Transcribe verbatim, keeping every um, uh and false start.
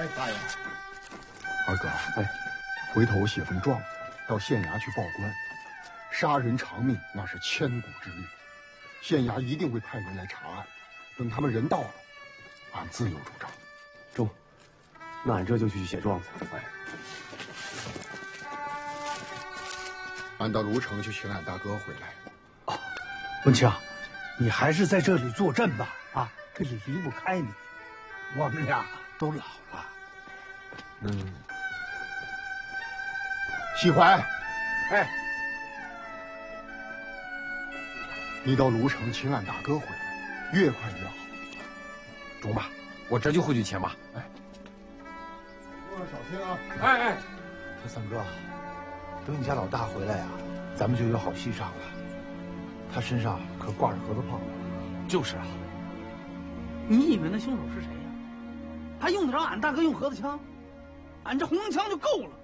哎，大爷， 二哥，哎，回头写份状子到县衙去报官。杀人偿命那是千古之律，县衙一定会派人来查案。等他们人到了，俺自有主张。 中，那俺这就去写状子。哎， 俺到卢城去请俺大哥回来。 啊，文清，你还是在这里坐镇吧。啊，这里离不开你。我们俩都老了。 嗯。喜怀，哎，你到卢城请俺大哥回来，越快越好。 中吧，我这就回去请吧。 哎，路上小心啊！ 哎哎， 三哥，等你家老大回来呀、啊，咱们就有好戏上了。他身上可挂着核桃炮。 就是啊。 你以为那凶手是谁呀？还用得着俺大哥用核子枪？俺这红缨枪就够了。